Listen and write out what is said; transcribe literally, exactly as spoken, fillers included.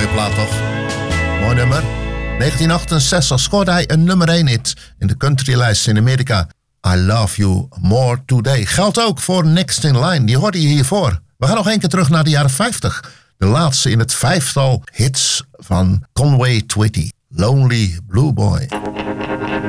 Mooie plaat toch? Mooi nummer. negentien achtenzestig scoorde hij een nummer één hit in de countrylijst in Amerika. I Love You More Today. Geldt ook voor Next in Line. Die hoorde je hiervoor. We gaan nog één keer terug naar de jaren vijftig. De laatste in het vijftal hits van Conway Twitty. Lonely Blue Boy.